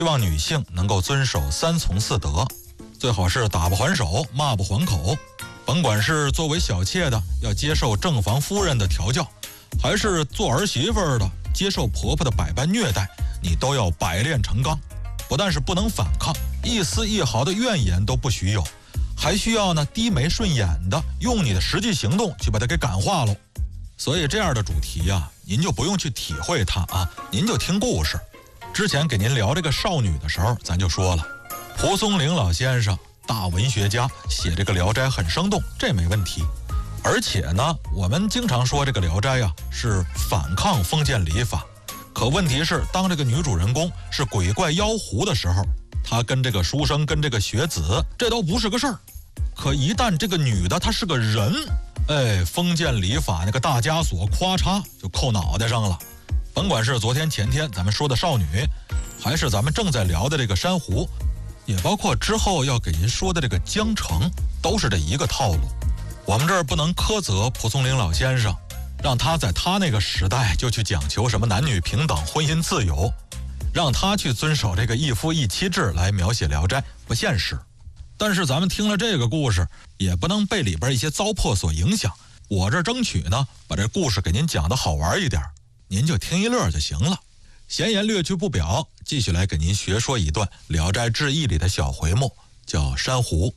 希望女性能够遵守3从4德，最好是打不还手，骂不还口。甭管是作为小妾的要接受正房夫人的调教，还是做儿媳妇的接受婆婆的百般虐待，你都要百炼成钢。不但是不能反抗，一丝一毫的怨言都不许有，还需要呢低眉顺眼的用你的实际行动去把它给感化喽。所以这样的主题啊，您就不用去体会它啊，您就听故事。之前给您聊这个少女的时候，咱就说了，蒲松龄老先生大文学家写这个《聊斋》很生动，这没问题。而且呢，我们经常说这个《聊斋》啊是反抗封建礼法，可问题是当这个女主人公是鬼怪妖狐的时候，她跟这个书生跟这个学子这都不是个事儿。可一旦这个女的她是个人，封建礼法那个大枷锁咵嚓就扣脑袋上了。甭管是昨天前天咱们说的少女，还是咱们正在聊的这个珊瑚，也包括之后要给您说的这个江城，都是这一个套路。我们这儿不能苛责蒲松龄老先生，让他在他那个时代就去讲求什么男女平等、婚姻自由，让他去遵守这个一夫一妻制来描写《聊斋》，不现实。但是咱们听了这个故事，也不能被里边一些糟粕所影响。我这争取呢，把这故事给您讲得好玩一点，您就听一乐就行了。闲言略去不表，继续来给您学说一段《聊斋志异》里的小回目，叫珊瑚。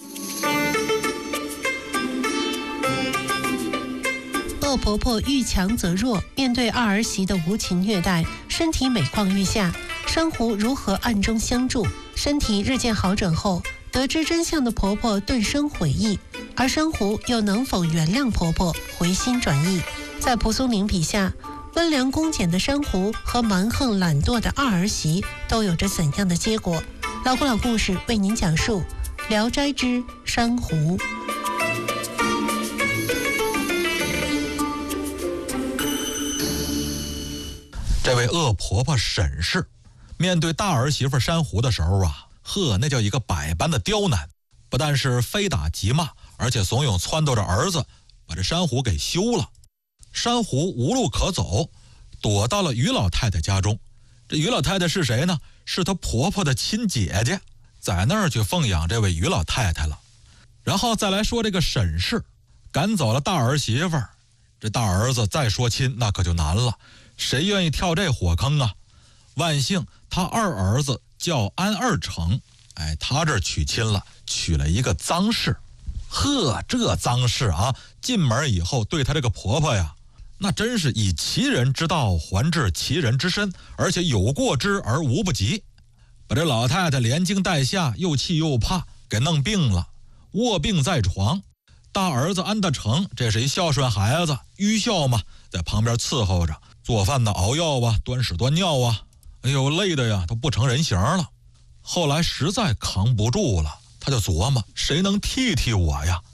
恶婆婆遇强则弱，面对二儿媳的无情虐待，身体每况愈下。珊瑚如何暗中相助？身体日渐好转后，得知真相的婆婆顿生悔意，而珊瑚又能否原谅婆婆，回心转意？在蒲松龄笔下，温良恭俭的珊瑚和蛮横懒惰的二儿媳都有着怎样的结果？老古老故事为您讲述《聊斋之珊瑚》。 这位恶婆婆沈氏面对大儿媳妇珊瑚的时候啊，那叫一个百般的刁难，不但是非打即骂，而且怂恿撺掇着儿子把这珊瑚给休了。珊瑚无路可走，躲到了于老太太家中。这于老太太是谁呢？是她婆婆的亲姐姐，在那儿去奉养这位于老太太了。然后再来说这个沈氏赶走了大儿媳妇儿，这大儿子再说亲那可就难了，谁愿意跳这火坑啊？万幸他二儿子叫安二成，他这儿娶亲了，娶了一个臧氏。这臧氏啊，进门以后对他这个婆婆呀，那真是以其人之道还治其人之身，而且有过之而无不及，把这老太太连惊带吓，又气又怕，给弄病了，卧病在床。大儿子安大成，这是一孝顺孩子，愚孝嘛，在旁边伺候着，做饭的熬药啊，端屎端尿啊，累的呀都不成人形了。后来实在扛不住了，他就琢磨谁能替替我呀？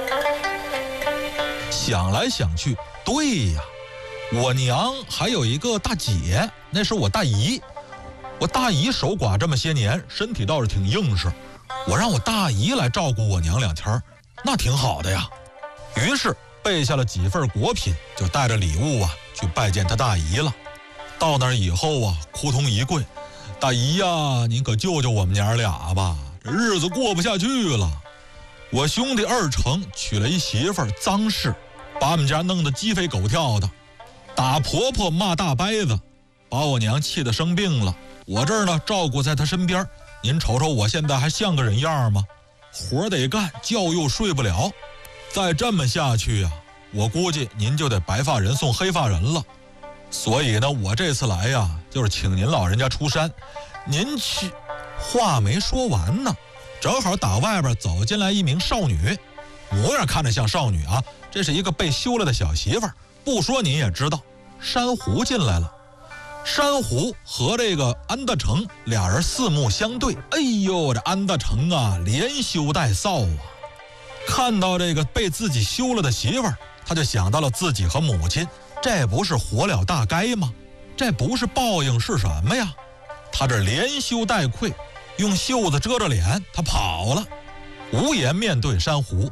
想来想去，对呀，我娘还有一个大姐，那是我大姨。我大姨守寡这么些年，身体倒是挺硬实，我让我大姨来照顾我娘2天，那挺好的呀。于是备下了几份果品，就带着礼物啊去拜见他大姨了。到那儿以后啊，扑通一跪，大姨呀，您可救救我们娘俩吧，这日子过不下去了。我兄弟二成娶了一媳妇儿臧氏，把我们家弄得鸡飞狗跳的，打婆婆骂大伯子，把我娘气得生病了。我这儿呢照顾在她身边，您瞅瞅我现在还像个人样吗？活得干，觉又睡不了。再这么下去啊，我估计您就得白发人送黑发人了。所以呢，我这次来呀，就是请您老人家出山。您去，话没说完呢，正好打外边走进来一名少女，模样看着像少女啊，这是一个被休了的小媳妇儿，不说您也知道。珊瑚进来了，珊瑚和这个安大成俩人四目相对，这安大成啊连羞带臊啊，看到这个被自己休了的媳妇儿，他就想到了自己和母亲，这不是活了大该吗？这不是报应是什么呀？他这连羞带愧，用袖子遮着脸，他跑了，无颜面对珊瑚。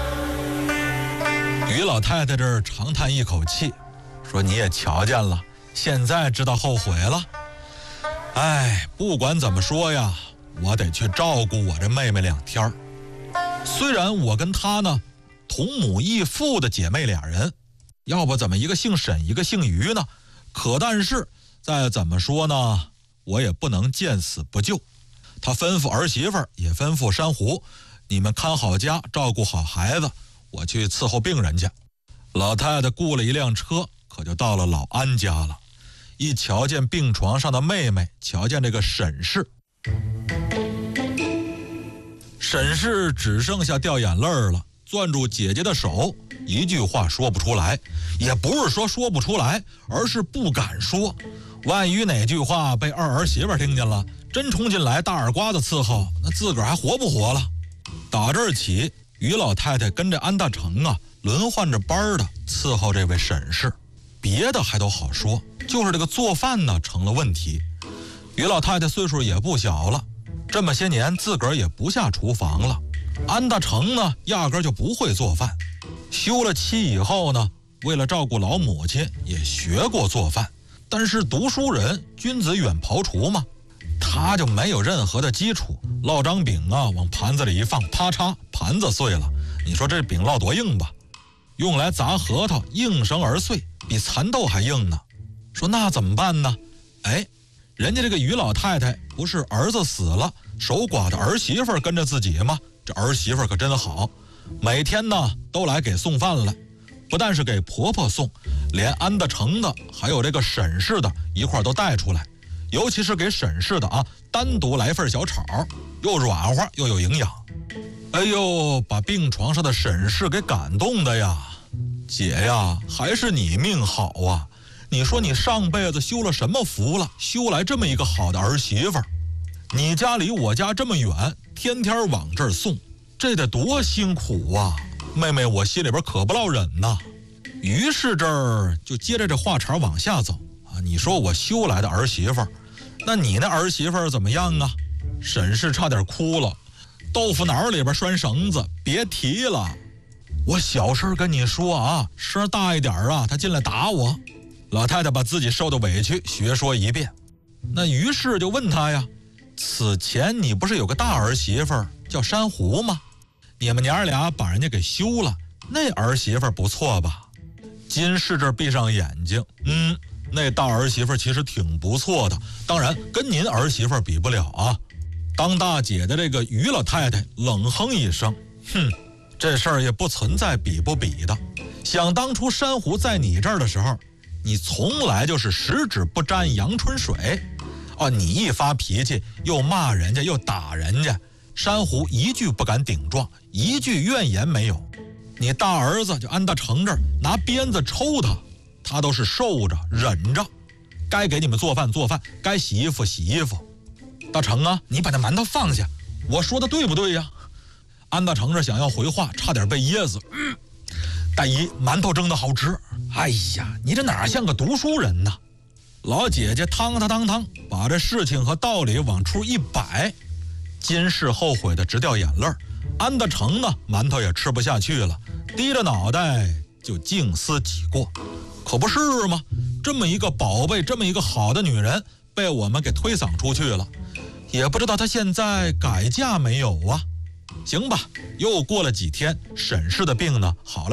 于老太太这儿长叹一口气，说你也瞧见了， 现在知道后悔了。哎，不管怎么说呀，我得去照顾我这妹妹2天。虽然我跟她呢同母异父的姐妹俩人，要不怎么一个姓沈一个姓于呢？可但是再怎么说呢，我也不能见死不救。他吩咐儿媳妇儿，也吩咐珊瑚，你们看好家，照顾好孩子，我去伺候病人去。老太太雇了一辆车，可就到了老安家了。一瞧见病床上的妹妹，瞧见这个沈氏，沈氏只剩下掉眼泪了，攥住姐姐的手，一句话说不出来。也不是说不出来，而是不敢说。万一哪句话被二儿媳妇听见了，真冲进来大耳刮子伺候，那自个儿还活不活了？打这儿起，于老太太跟着安大成啊，轮换着班的伺候这位沈氏。别的还都好说，就是这个做饭呢成了问题。于老太太岁数也不小了，这么些年自个儿也不下厨房了。安大成呢，压根就不会做饭。休了妻以后呢，为了照顾老母亲，也学过做饭。但是读书人，君子远庖厨嘛，他就没有任何的基础，烙张饼啊，往盘子里一放，啪嚓，盘子碎了。你说这饼烙多硬吧？用来砸核桃，应声而碎，比蚕豆还硬呢。说那怎么办呢？哎，人家这个于老太太不是儿子死了，守寡的儿媳妇跟着自己吗？这儿媳妇可真好，每天呢都来给送饭来，不但是给婆婆送，连安大成的还有这个沈氏的一块都带出来。尤其是给沈氏的啊，单独来份小炒，又软和又有营养。哎呦，把病床上的沈氏给感动的呀！姐呀，还是你命好啊！你说你上辈子修了什么福了，修来这么一个好的儿媳妇儿？你家离我家这么远，天天往这儿送，这得多辛苦啊！妹妹，我心里边可不落忍呐。于是这儿就接着这话茬往下走啊。你说我修来的儿媳妇儿，那你那儿媳妇儿怎么样啊？沈氏差点哭了。豆腐脑里边拴绳子，别提了。我小声跟你说啊，声大一点啊，他进来打我。老太太把自己受的委屈学说一遍。那于是就问他呀，此前你不是有个大儿媳妇儿叫珊瑚吗？你们娘俩把人家给休了，那儿媳妇儿不错吧？金氏这闭上眼睛，那大儿媳妇儿其实挺不错的，当然跟您儿媳妇儿比不了啊。当大姐的这个于老太太冷哼一声，这事儿也不存在比不比的。想当初珊瑚在你这儿的时候，你从来就是十指不沾阳春水啊！你一发脾气，又骂人家又打人家，珊瑚一句不敢顶撞，一句怨言没有。你大儿子就安大成这儿拿鞭子抽他，他都是受着忍着，该给你们做饭做饭，该洗衣服洗衣服。大成啊，你把那馒头放下，我说的对不对呀？安大成这想要回话，差点被噎死。大姨，馒头蒸的好吃。哎呀，你这哪像个读书人呢？老姐姐汤把这事情和道理往出一摆。金氏后悔的直掉眼泪，安大成呢，馒头也吃不下去了，低着脑袋就静思己过。可不是吗？这么一个宝贝，这么一个好的女人，被我们给推搡出去了，也不知道她现在改嫁没有啊？行吧，又过了几天，沈氏的病呢好了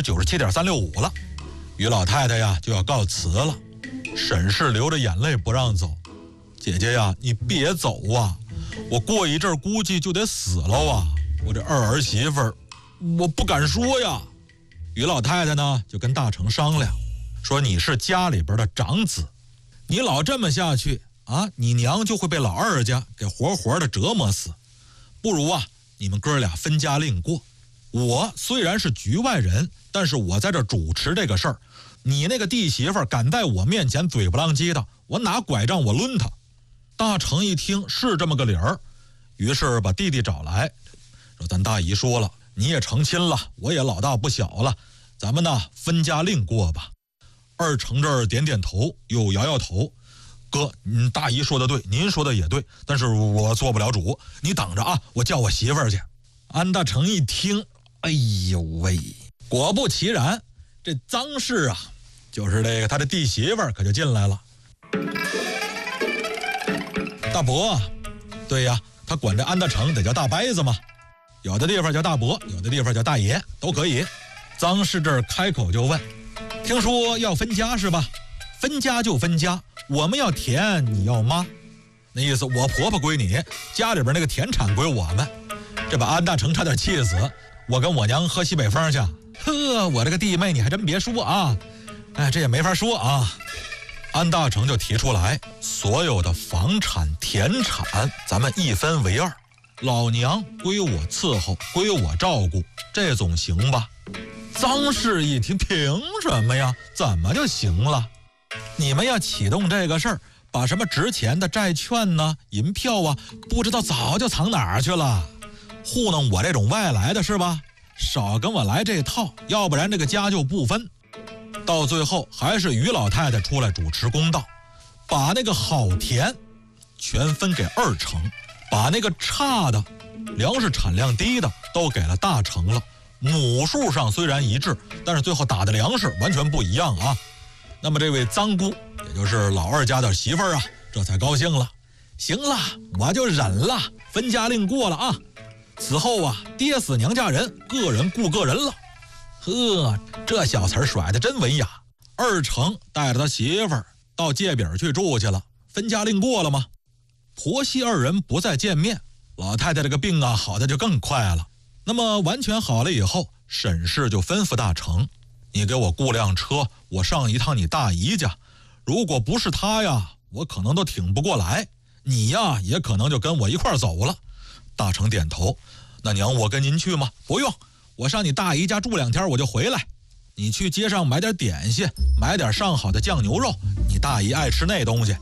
97.365%了，于老太太呀就要告辞了。沈氏流着眼泪不让走，姐姐呀，你别走啊，我过一阵估计就得死了啊，我这二儿媳妇儿，我不敢说呀。于老太太呢就跟大成商量，说你是家里边的长子，你老这么下去啊，你娘就会被老二家给活活的折磨死，不如啊你们哥俩分家另过。我虽然是局外人，但是我在这主持这个事儿，你那个弟媳妇敢在我面前嘴不浪叽的，我拿拐杖我抡他。大成一听是这么个理儿，于是把弟弟找来，说咱大姨说了，你也成亲了，我也老大不小了，咱们呢分家另过吧。二成这儿点点头，又摇摇头，哥，大姨说的对，您说的也对，但是我做不了主，你等着啊，我叫我媳妇儿去。安大成一听，哎呦喂，果不其然，这臧氏啊就是这个他的弟媳妇儿可就进来了。大伯，对呀，他管这安大成得叫大伯子嘛，有的地方叫大伯，有的地方叫大爷，都可以。臧世这儿开口就问，听说要分家是吧？分家就分家，我们要田，你要妈。那意思我婆婆归你，家里边那个田产归我们。这把安大成差点气死，我跟我娘喝西北风去。呵，我这个弟妹你还真别说啊，哎，这也没法说啊。安大成就提出来，所有的房产田产咱们一分为二，老娘归我伺候，归我照顾，这总行吧？臧氏一听，凭什么呀？怎么就行了？你们要启动这个事儿，把什么值钱的债券呢、银票啊，不知道早就藏哪儿去了，糊弄我这种外来的是吧？少跟我来这套，要不然这个家就不分。到最后还是于老太太出来主持公道，把那个好田全分给二成，把那个差的粮食产量低的都给了大成了。亩数上虽然一致，但是最后打的粮食完全不一样啊。那么这位臧姑，也就是老二家的媳妇儿啊，这才高兴了。行了，我就忍了，分家令过了啊。此后啊，爹死娘嫁人，个人顾个人了。呵，这小词儿甩得真文雅。二成带着他媳妇儿到界饼去住去了，分家令过了吗？婆媳二人不再见面，老太太这个病啊好的就更快了。那么完全好了以后，沈氏就吩咐大成，你给我雇辆车，我上一趟你大姨家。如果不是他呀，我可能都挺不过来，你呀也可能就跟我一块走了。大成点头，那娘我跟您去吗？不用，我上你大姨家住2天我就回来。你去街上买点点心，买点上好的酱牛肉，你大姨爱吃那东西。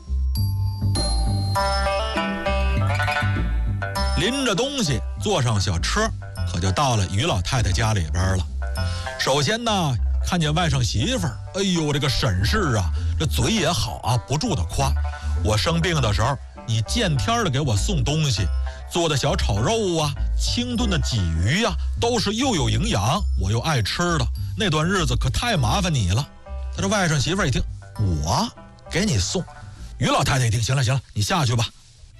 拎着东西坐上小车，可就到了于老太太家里边了。首先呢，看见外甥媳妇儿，哎呦，这个沈氏啊，这嘴也好啊，不住的夸。我生病的时候，你见天的给我送东西，做的小炒肉啊，清炖的鲫鱼呀，都是又有营养，我又爱吃的。那段日子可太麻烦你了。他这外甥媳妇儿一听，我给你送。于老太太一听，行了行了，你下去吧。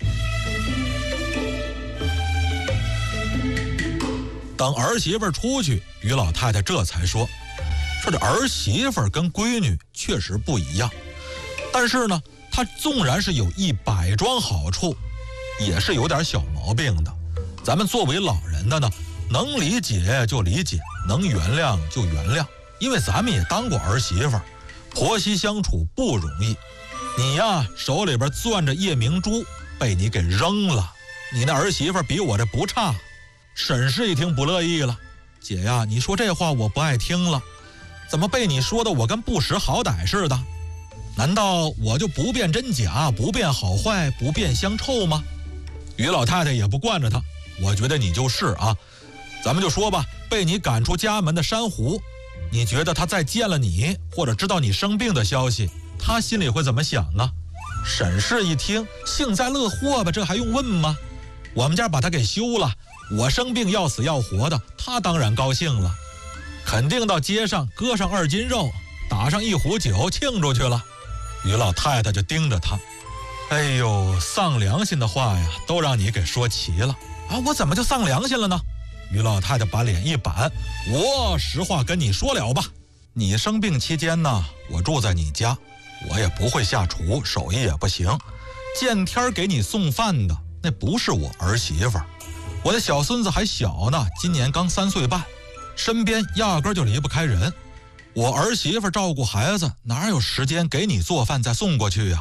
等儿媳妇出去，于老太太这才说这儿媳妇跟闺女确实不一样，但是呢，她纵然是有100桩好处，也是有点小毛病的。咱们作为老人的呢，能理解就理解，能原谅就原谅，因为咱们也当过儿媳妇，婆媳相处不容易。你呀，手里边攥着夜明珠，被你给扔了。你那儿媳妇比我这不差。沈氏一听不乐意了，姐呀，你说这话我不爱听了，怎么被你说的我跟不识好歹似的？难道我就不辨真假，不辨好坏，不辨香臭吗？于老太太也不惯着他，我觉得你就是啊。咱们就说吧，被你赶出家门的珊瑚，你觉得他再见了你，或者知道你生病的消息，他心里会怎么想啊？沈氏一听，幸灾乐祸吧，这还用问吗？我们家把他给休了，我生病要死要活的，他当然高兴了，肯定到街上割上2斤肉，打上1壶酒庆祝去了。于老太太就盯着他，哎呦，丧良心的话呀，都让你给说齐了啊！我怎么就丧良心了呢？于老太太把脸一板，我实话跟你说了吧，你生病期间呢，我住在你家，我也不会下厨，手艺也不行，见天给你送饭的那不是我儿媳妇，我的小孙子还小呢，今年刚3岁半，身边压根就离不开人。我儿媳妇照顾孩子，哪有时间给你做饭再送过去呀？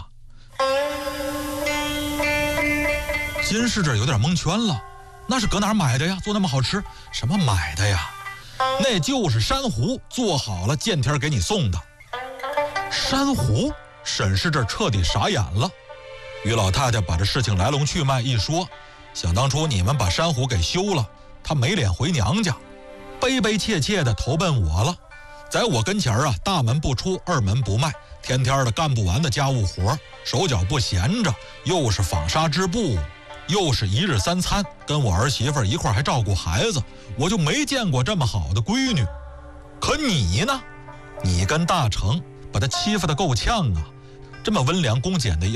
金氏这有点蒙圈了，那是搁哪儿买的呀？做那么好吃？什么买的呀？那就是珊瑚，做好了见天给你送的。珊瑚？沈氏这彻底傻眼了。于老太太把这事情来龙去脉一说，想当初你们把珊瑚给休了，她没脸回娘家，悲悲切切的投奔我了。在我跟前啊，大门不出，二门不迈，天天的干不完的家务活，手脚不闲着，又是纺纱织布，又是1日3餐，跟我儿媳妇一块还照顾孩子，我就没见过这么好的闺女。可你呢？你跟大成把他欺负得够呛啊！这么温良恭俭的